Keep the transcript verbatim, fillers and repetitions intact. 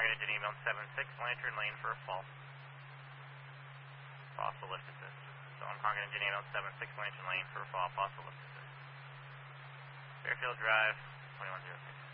engine email seven six, lantern lane for a fall. Possible lift assist. So I'm honking engine email seven six, lantern lane for a fall, possible lift assist. Fairfield Drive, twenty-one oh six.